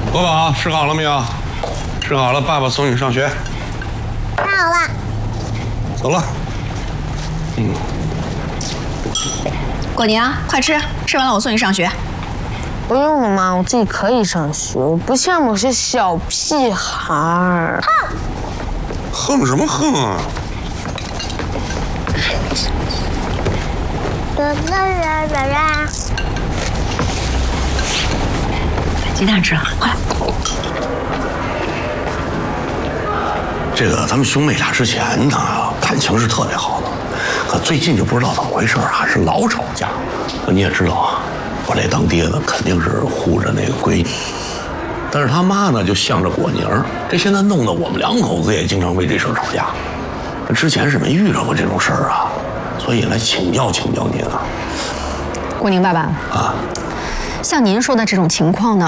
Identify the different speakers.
Speaker 1: 国宝吃好了没有？吃好了，爸爸送你上学。
Speaker 2: 吃好了。
Speaker 1: 走了。
Speaker 3: 果宁，快吃，吃完了我送你上学。
Speaker 4: 不用了妈，我自己可以上学，我不像某些小屁孩儿。
Speaker 1: 横什么横啊？
Speaker 3: 鸡蛋吃了，快！
Speaker 1: 这个咱们兄妹俩之前呢感情是特别好的，可最近就不知道怎么回事啊，是老吵架。可你也知道啊，我这当爹的肯定是护着那个闺女，但是他妈呢就向着果宁，这现在弄得我们两口子也经常为这事儿吵架。之前是没遇着过这种事儿啊，所以来请教请教您啊。
Speaker 3: 果宁爸爸
Speaker 1: 啊，
Speaker 3: 像您说的这种情况呢，